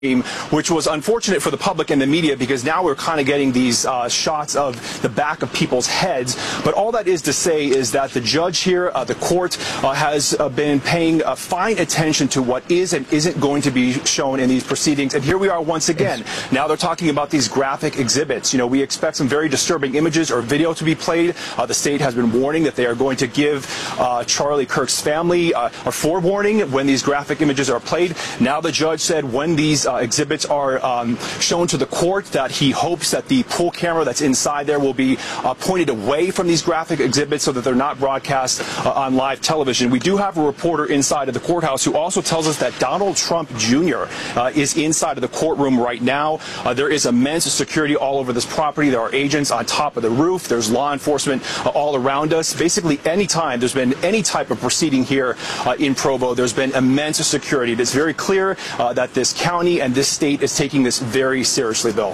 which was unfortunate for the public and the media because now we're kind of getting these shots of the back of people's heads. But all that is to say is that the judge here, the court, has been paying fine attention to what is and isn't going to be shown in these proceedings. And here we are once again. Now they're talking about these graphic exhibits. You know, we expect some very disturbing images or video to be played. The state has been warning that they are going to give Charlie Kirk's family a forewarning when these graphic images are played. Now the judge said when these exhibits are shown to the court that he hopes that the pool camera that's inside there will be pointed away from these graphic exhibits so that they're not broadcast on live television. We do have a reporter inside of the courthouse who also tells us that Donald Trump Jr. Is inside of the courtroom right now. There is immense security all over this property. There are agents on top of the roof. There's law enforcement all around us. Basically, anytime there's been any type of proceeding here in Provo, there's been immense security. It's very clear that this county and this state is taking this very seriously, Bill.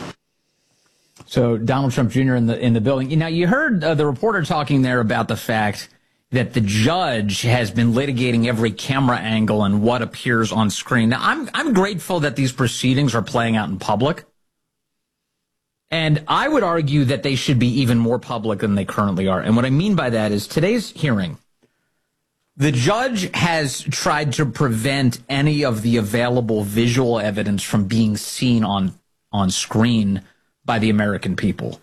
So Donald Trump Jr. in the building. Now, you heard the reporter talking there about the fact that the judge has been litigating every camera angle and what appears on screen. Now, I'm grateful that these proceedings are playing out in public. And I would argue that they should be even more public than they currently are. And what I mean by that is today's hearing, the judge has tried to prevent any of the available visual evidence from being seen on screen by the American people.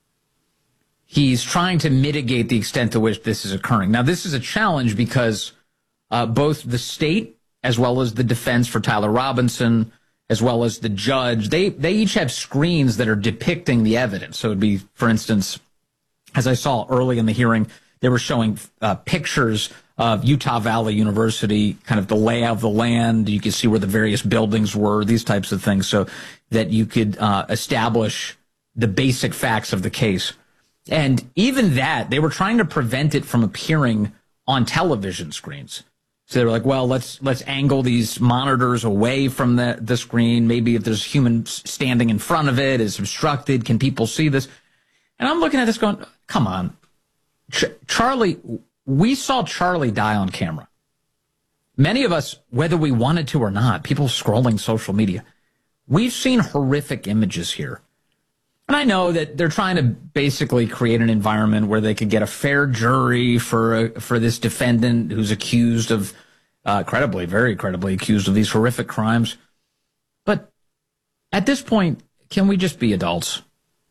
He's trying to mitigate the extent to which this is occurring. Now, this is a challenge because both the state, as well as the defense for Tyler Robinson, as well as the judge, they each have screens that are depicting the evidence. So it'd be, for instance, as I saw early in the hearing, they were showing pictures of Utah Valley University, kind of the layout of the land. You could see where the various buildings were, these types of things, so that you could establish the basic facts of the case. And even that, they were trying to prevent it from appearing on television screens. So they were like, well, let's angle these monitors away from the screen. Maybe if there's humans standing in front of it, it's obstructed. Can people see this? And I'm looking at this going, come on. Charlie, we saw Charlie die on camera. Many of us, whether we wanted to or not, people scrolling social media, we've seen horrific images here. And I know that they're trying to basically create an environment where they could get a fair jury for this defendant who's accused of, very credibly accused of these horrific crimes. But at this point, can we just be adults?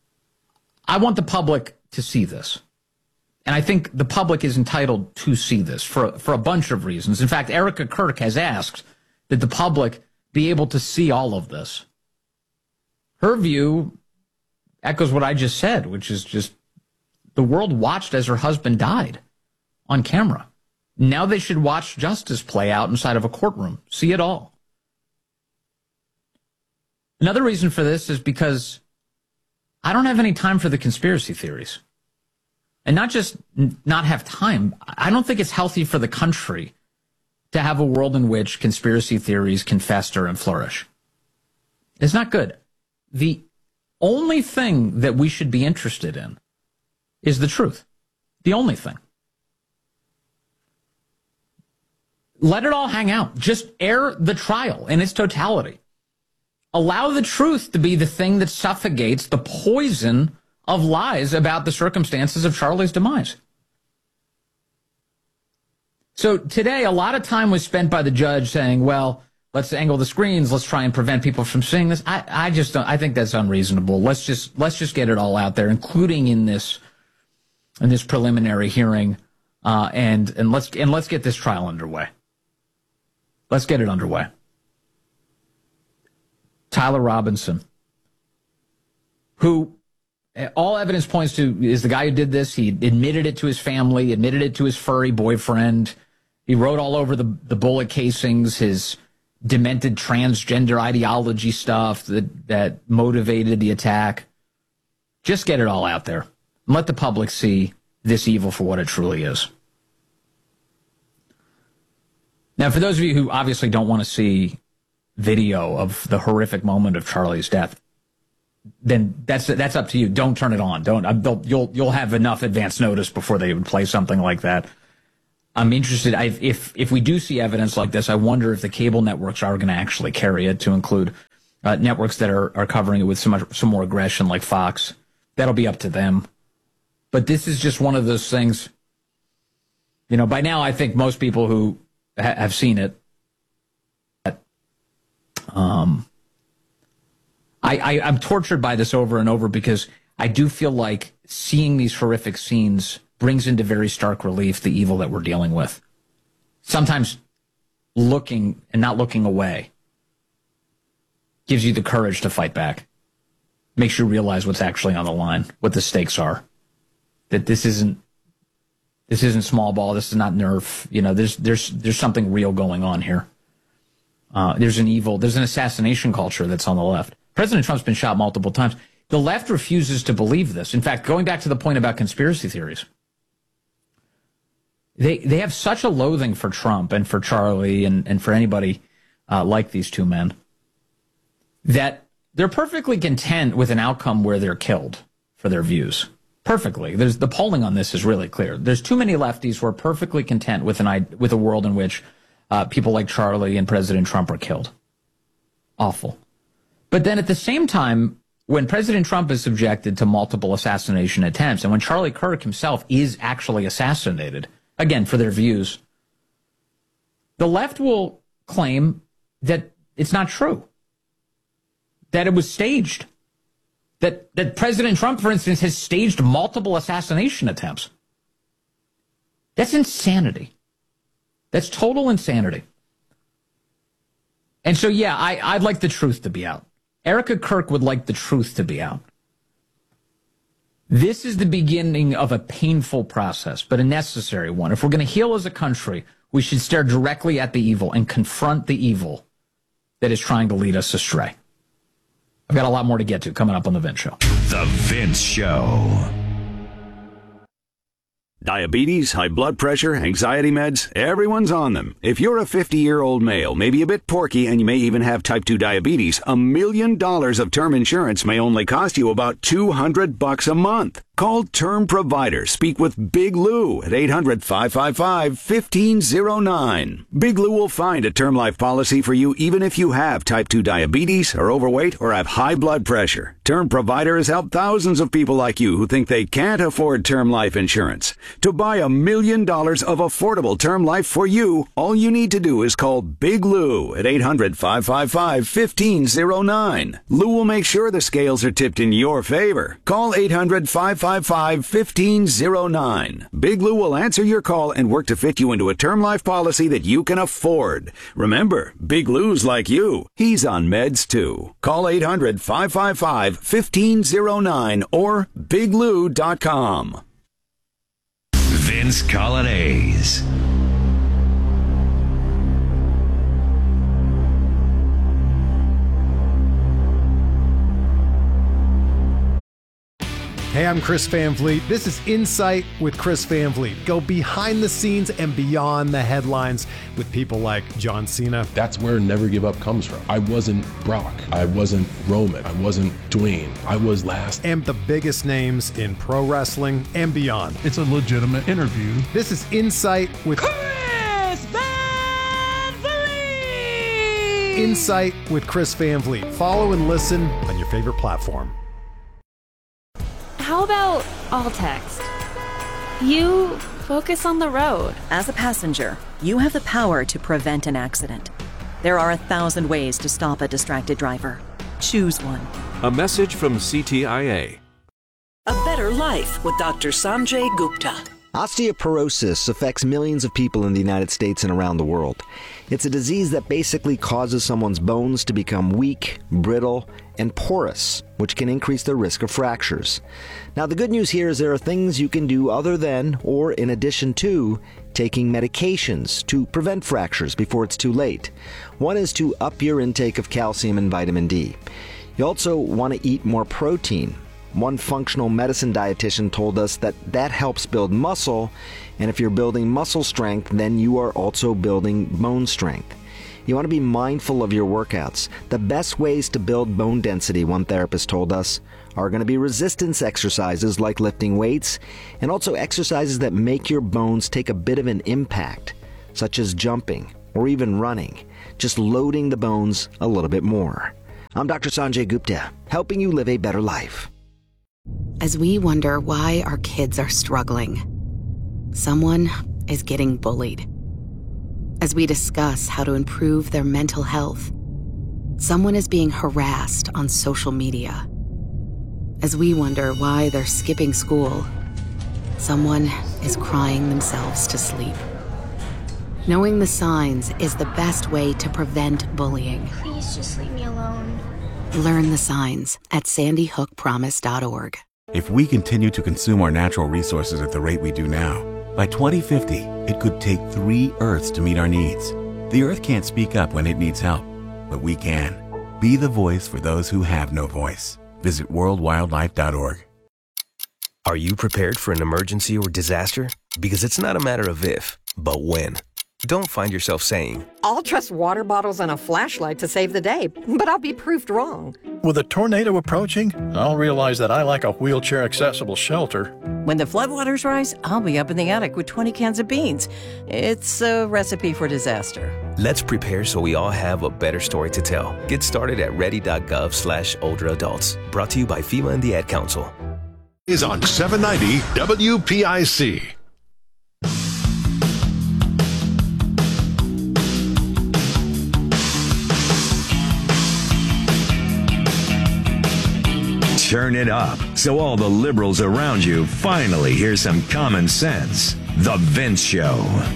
I want the public to see this. And I think the public is entitled to see this for a bunch of reasons. In fact, Erica Kirk has asked that the public be able to see all of this. Her view echoes what I just said, which is just the world watched as her husband died on camera. Now they should watch justice play out inside of a courtroom. See it all. Another reason for this is because I don't have any time for the conspiracy theories. And not just not have time. I don't think it's healthy for the country to have a world in which conspiracy theories can fester and flourish. It's not good. The only thing that we should be interested in is the truth. The only thing. Let it all hang out. Just air the trial in its totality. Allow the truth to be the thing that suffocates the poison of lies about the circumstances of Charlie's demise. So today, a lot of time was spent by the judge saying, well, let's angle the screens. Let's try and prevent people from seeing this. I just don't. I think that's unreasonable. Let's just get it all out there, including in this preliminary hearing, and let's get this trial underway. Let's get it underway. Tyler Robinson, who all evidence points to is the guy who did this. He admitted it to his family, admitted it to his furry boyfriend. He wrote all over the bullet casings his demented transgender ideology stuff that motivated the attack. Just get it all out there and let the public see this evil for what it truly is. Now, for those of you who obviously don't want to see video of the horrific moment of Charlie's death, then that's up to you. Don't turn it on. You'll have enough advance notice before they would play something like that. I'm interested. If we do see evidence like this, I wonder if the cable networks are going to actually carry it to include networks that are covering it with some more aggression, like Fox. That'll be up to them. But this is just one of those things. By now, I think most people who have seen it. I'm tortured by this over and over because I do feel like seeing these horrific scenes brings into very stark relief the evil that we're dealing with. Sometimes looking and not looking away gives you the courage to fight back. Makes you realize what's actually on the line, what the stakes are. That this isn't small ball. This is not Nerf. There's something real going on here. There's an assassination culture that's on the left. President Trump's been shot multiple times. The left refuses to believe this. In fact, going back to the point about conspiracy theories, they have such a loathing for Trump and for Charlie and for anybody like these two men that they're perfectly content with an outcome where they're killed for their views. Perfectly. The polling on this is really clear. There's too many lefties who are perfectly content with a world in which people like Charlie and President Trump are killed. Awful. But then at the same time, when President Trump is subjected to multiple assassination attempts, and when Charlie Kirk himself is actually assassinated, again, for their views, the left will claim that it's not true, that it was staged, that President Trump, for instance, has staged multiple assassination attempts. That's insanity. That's total insanity. And so, yeah, I'd like the truth to be out. Erica Kirk would like the truth to be out. This is the beginning of a painful process, but a necessary one. If we're going to heal as a country, we should stare directly at the evil and confront the evil that is trying to lead us astray. I've got a lot more to get to coming up on The Vince Show. The Vince Show. Diabetes, high blood pressure, anxiety meds, everyone's on them. If you're a 50-year-old male, maybe a bit porky, and you may even have type 2 diabetes, $1 million of term insurance may only cost you about $200 a month. Call Term Provider. Speak with Big Lou at 800-555-1509. Big Lou will find a term life policy for you even if you have type 2 diabetes, are overweight, or have high blood pressure. Term Provider has helped thousands of people like you who think they can't afford term life insurance. To buy $1 million of affordable term life for you, all you need to do is call Big Lou at 800-555-1509. Lou will make sure the scales are tipped in your favor. Call 800-555-1509. Big Lou will answer your call and work to fit you into a term life policy that you can afford. Remember, Big Lou's like you. He's on meds too. Call 800-555-1509 or biglou.com. Vince Colonnese. Hey, I'm Chris Van Vliet. This is Insight with Chris Van Vliet. Go behind the scenes and beyond the headlines with people like John Cena. That's where Never Give Up comes from. I wasn't Brock. I wasn't Roman. I wasn't Dwayne. I was last. And the biggest names in pro wrestling and beyond. It's a legitimate interview. This is Insight with Chris Van Vliet. Insight with Chris Van Vliet. Follow and listen on your favorite platform. How about all text? You focus on the road. As a passenger, you have the power to prevent an accident. There are 1,000 ways to stop a distracted driver. Choose one. A message from CTIA. A better life with Dr. Sanjay Gupta. Osteoporosis affects millions of people in the United States and around the world. It's a disease that basically causes someone's bones to become weak, brittle, and porous, which can increase their risk of fractures. Now, the good news here is there are things you can do other than, or in addition to, taking medications to prevent fractures before it's too late. One is to up your intake of calcium and vitamin D. You also want to eat more protein. One functional medicine dietitian told us that helps build muscle, and if you're building muscle strength, then you are also building bone strength. You want to be mindful of your workouts. The best ways to build bone density, one therapist told us, are going to be resistance exercises like lifting weights, and also exercises that make your bones take a bit of an impact, such as jumping or even running, just loading the bones a little bit more. I'm Dr. Sanjay Gupta, helping you live a better life. As we wonder why our kids are struggling, someone is getting bullied. As we discuss how to improve their mental health, someone is being harassed on social media. As we wonder why they're skipping school, someone is crying themselves to sleep. Knowing the signs is the best way to prevent bullying. Please just leave me alone. Learn the signs at sandyhookpromise.org. If we continue to consume our natural resources at the rate we do now, by 2050, it could take 3 Earths to meet our needs. The Earth can't speak up when it needs help, but we can. Be the voice for those who have no voice. Visit worldwildlife.org. Are you prepared for an emergency or disaster? Because it's not a matter of if, but when. Don't find yourself saying, I'll trust water bottles and a flashlight to save the day, but I'll be proved wrong. With a tornado approaching, I'll realize that I like a wheelchair-accessible shelter. When the floodwaters rise, I'll be up in the attic with 20 cans of beans. It's a recipe for disaster. Let's prepare so we all have a better story to tell. Get started at ready.gov/older adults. Brought to you by FEMA and the Ad Council. Is on 790 WPIC. Turn it up so all the liberals around you finally hear some common sense. The Vince Show.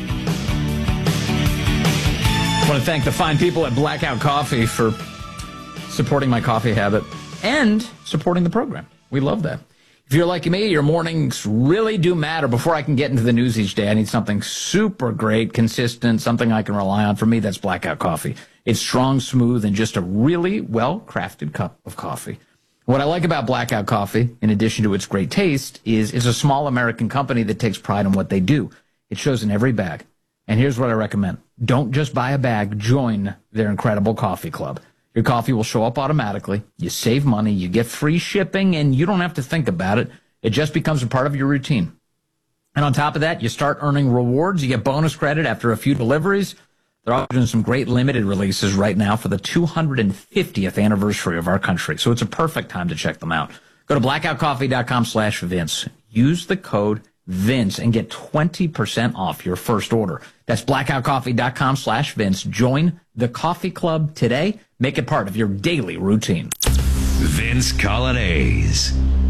I want to thank the fine people at Blackout Coffee for supporting my coffee habit and supporting the program. We love that. If you're like me, your mornings really do matter. Before I can get into the news each day, I need something super great, consistent, something I can rely on. For me, that's Blackout Coffee. It's strong, smooth, and just a really well-crafted cup of coffee. What I like about Blackout Coffee, in addition to its great taste, is it's a small American company that takes pride in what they do. It shows in every bag. And here's what I recommend. Don't just buy a bag. Join their incredible coffee club. Your coffee will show up automatically. You save money. You get free shipping, and you don't have to think about it. It just becomes a part of your routine. And on top of that, you start earning rewards. You get bonus credit after a few deliveries. They're also doing some great limited releases right now for the 250th anniversary of our country. So it's a perfect time to check them out. Go to blackoutcoffee.com/Vince. Use the code Vince and get 20% off your first order. That's blackoutcoffee.com/Vince. Join the coffee club today. Make it part of your daily routine. Vince Coglianese.